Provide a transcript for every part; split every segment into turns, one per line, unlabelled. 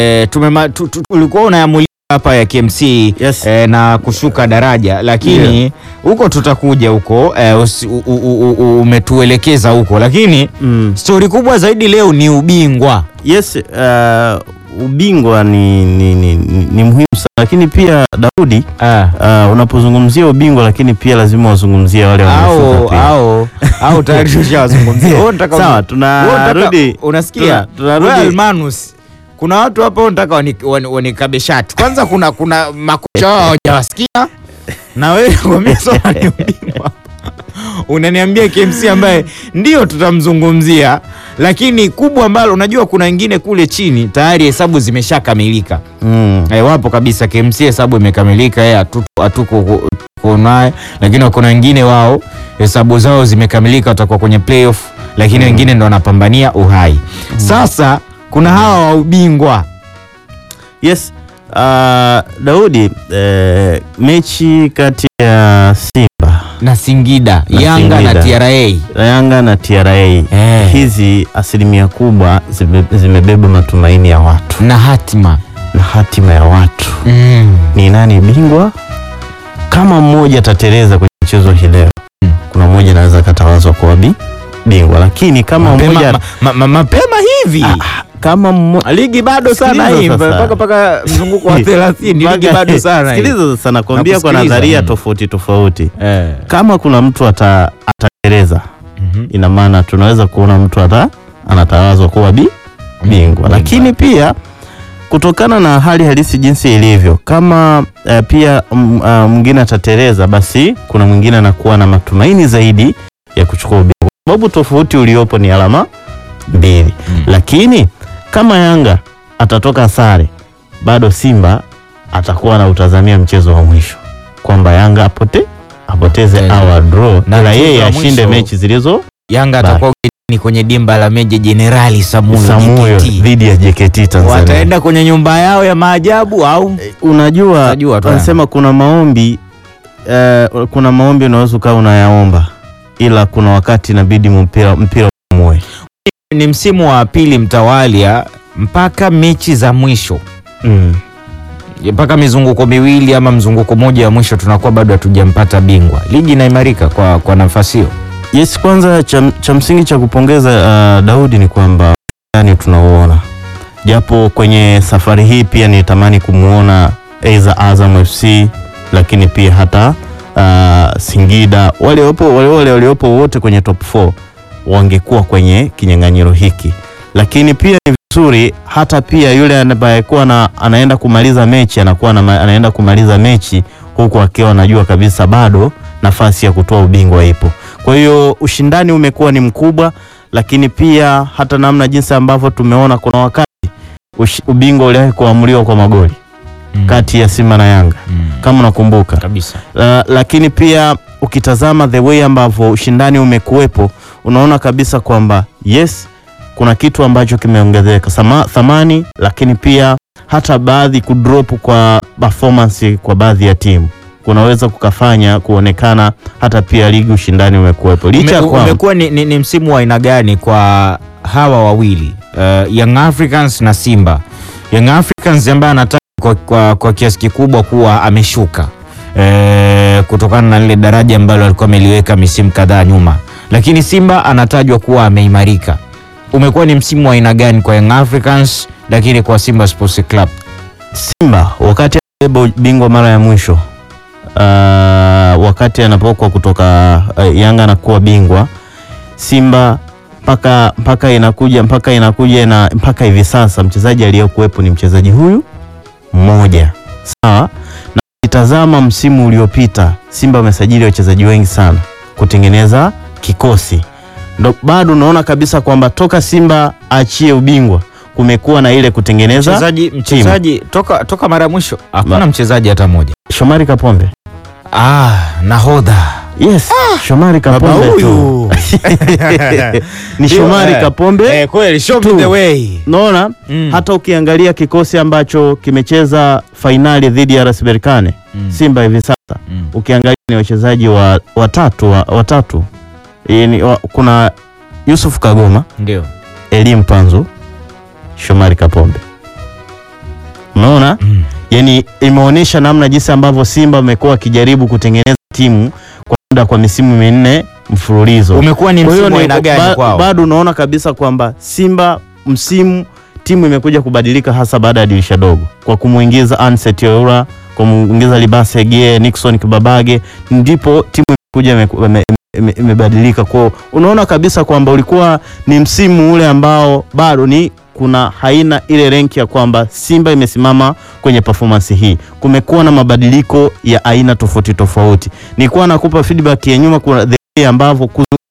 tulikuwa unayamulia hapa ya KMC,
Yes.
Na kushuka daraja, lakini huko tutakuja huko, umetuelekeza huko, lakini story kubwa zaidi leo ni ubingwa.
Yes, ubingwa ni muhimu sana, lakini pia Daudi, unapozungumzia ubingwa lakini pia lazima wazungumzie wale walioshuka pia.
Au tayari tushawazungumzia.
Sawa, tunarudi.
Unasikia? Royal Manus. Kuna watu hapa wanataka wanikabe shati. Kwanza kuna makocha wao hawajawasikia. Na wewe ngomea soa ni ubingwa. Unaniambia KMC ambaye ndio tutamzungumzia, lakini kubwa ambalo unajua kuna wengine kule chini tayari hesabu zimeshakamilika. Wapo kabisa KMC hesabu imekamilika, hatuko naye, lakini kuna wengine wao hesabu zao zimekamilika, watakuwa kwenye playoff, lakini wengine ndo wanapambania uhai. Sasa kuna hawa wa ubingwa.
Yes, Daudi, mechi kati ya Simba
na Singida, Yanga na TRA. Hizi asilimia kubwa zimebeba matumaini ya watu na hatima ya watu.
Ni nani bingwa? Kama mmoja atateleza kwenye mchezo hii leo, kuna mmoja anaweza katawazwa kuwa bingwa, lakini kama mmoja
mapema hivi
kama
ligi bado sana hii mpaka mzunguko wa 30, ligi bado sana.
Sikiliza sana, kwambia kwa nadharia tofauti. Kama kuna mtu atateleza, ina maana tunaweza kuona mtu anatawazwa kuwa bingwa. Lakini pia kutokana na hali halisi jinsi ilivyo, kama pia mwingine atateleza, basi kuna mwingine anakuwa na matumaini zaidi ya kuchukua ubingwa, sababu tofauti uliopo ni alama 2. Lakini kama Yanga atatoka sare, bado Simba atakuwa na utazamia mchezo wa mwisho kwamba Yanga apoteze au draw, na yeye ashinde mechi zilizo.
Yanga atakuwa ni kwenye dimba la Meja Jenerali Samuyo
dhidi ya JKT Tanzania.
Wataenda kwenye nyumba yao ya maajabu au
unajua wanasema kuna maombi unaweza ukawa unayaomba, ila kuna wakati inabidi mpira muwe.
Ni msimu wa pili mtawalia mpaka mechi za mwisho. Mpaka mizunguko miwili ama mzunguko moja wa mwisho tunakuwa bado hatujampata bingwa. Ligi inaimarika kwa nafasi hiyo.
Yes, kwanza cha msingi cha kupongeza Daudi ni kwamba yani tunauona. Japo kwenye safari hii pia nitamani kumuona Azam FC, lakini pia hata Singida waliopo wote kwenye top 4 wangekuwa kwenye kinyang'anyiro hiki. Lakini pia ni vizuri hata pia yule anayekuwa anaenda kumaliza mechi anaenda kumaliza mechi huku akiwa anajua kabisa bado nafasi ya kutoa ubingwa ipo. Kwa hiyo ushindani umekuwa ni mkubwa, lakini pia hata namna jinsi ambavyo tumeona kuna wakati ubingwa uliwahi kuamuliwa kwa magoli kati ya Simba na Yanga kama unakumbuka
kabisa.
Lakini pia ukitazama the way ambavyo ushindani umekuwepo, unaona kabisa kwamba yes, kuna kitu ambacho kimeongezeka thamani, lakini pia hata baadhi kudrop kwa performance kwa baadhi ya timu kunaweza kukafanya kuonekana hata pia ligi ushindani umekuwepo. Licha kwa
umekuwa ni msimu wa aina gani kwa hawa wawili, Young Africans na Simba? Young Africans ambaye anataka kwa kiasi kikubwa kuwa ameshuka kutokana na lile daraja ambalo alikuwa ameliweka misimu kadhaa nyuma, lakini Simba anatajwa kuwa ameimarika. Umekuwa ni msimu wa aina gani kwa Young Africans, lakini kwa Simba Sports Club?
Simba wakati alibeba bingwa mara ya mwisho, wakati anapokuwa kutoka Yanga anakuwa bingwa, Simba mpaka inakuja na mpaka hivi sasa mchezaji aliyokuwepo ni mchezaji huyu mmoja. Sawa, na kitazama msimu uliopita Simba wamesajili wachezaji wengi sana kutengeneza kikosi. Ndo bado unaona kabisa kwamba toka Simba achie ubingwa kumekuwa na ile kutengeneza
mchezaji toka mara mwisho hakuna mchezaji hata mmoja.
Shomari Kapombe.
Nahodha.
Yes, Shomari Kapombe huyu. Ni Shomari Kapombe.
Kweli, show me the way.
Naona hata ukiangalia kikosi ambacho kimecheza finali dhidi ya RS Berkane, Simba hivi sasa, ukiangalia ni wachezaji watatu. Kuna Yusuf Kagoma,
ndio,
Elie Mpanzu, Shomari Kapombe. Unaona? Yani imeonyesha namna jinsi ambavyo Simba wamekuwa wakijaribu kutengeneza timu kwa muda kwa misimu minne mfululizo.
Umekuwa ni msimu wa aina gani kwao?
Bado unaona kabisa kwamba Simba timu imekuja kubadilika hasa baada ya dirisha dogo. Kwa kumuingiza Anset Oura, kumuingiza Libase Gie, Nixon Kibabage, ndipo timu imekuja imebadilika. Kwa unaona kabisa kwamba ulikuwa ni msimu ule ambao bado ni kuna haina ile rank ya kwamba Simba imesimama kwenye performance hii. Kumekuwa na mabadiliko ya aina tofauti tofauti. Nilikuwa nakupa feedback ya nyuma kuna the ambavyo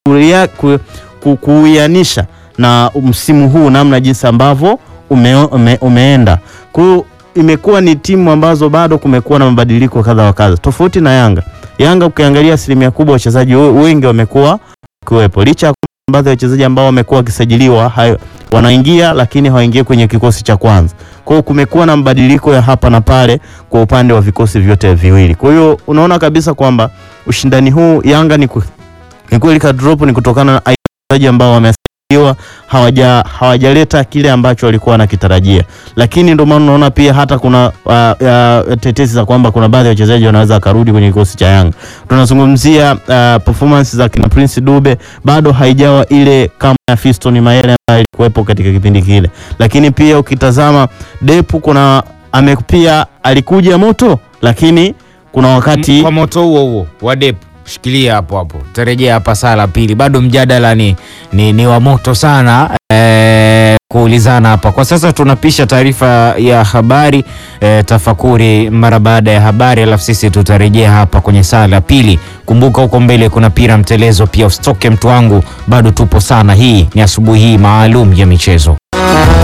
kuianisha na msimu huu namna jinsi ambavyo umeenda. Kwa hiyo imekuwa ni timu ambazo bado kumekuwa na mabadiliko kadha wa kadha. Tofauti na Yanga ukiangalia asilimia kubwa wachezaji wengi wamekuwa kuwepo. Licha baadhi ya wachezaji ambao wamekuwa wakisajiliwa wanaingia lakini hawaingie kwenye kikosi cha kwanza. Kwa hiyo kumekuwa na mabadiliko ya hapa na pale kwa upande wa vikosi vyote viwili. Kwa hiyo unaona kabisa kwamba ushindani huu Yanga ni kweli ka drop ni kutokana na wachezaji ambao wamesajiliwa hawajaleta kile ambacho walikuwa wanakitarajia. Lakini ndio maana unaona pia hata kuna tetesi za kwamba kuna baadhi ya wachezaji wanaweza karudi kwenye kikosi cha Yanga. Tunazungumzia performance za kina Prince Dube bado haijawa ile kama ya Fiston Mayele ambaye alikuwepo katika kipindi kile. Lakini pia ukitazama Depu pia alikuja moto, lakini kuna wakati
kwa moto huo wa Depu shikilia hapo tarejea hapa saa la pili. Bado mjadala ni wa moto sana kuulizana hapa. Kwa sasa tunapisha taarifa ya habari tafakuri mara baada ya habari, alafu sisi tutarejea hapa kwenye saa la pili. Kumbuka huko mbele kuna pira mtelezo pia, usitoke mtu wangu, bado tupo sana. Hii ni asubuhi hii maalum ya michezo.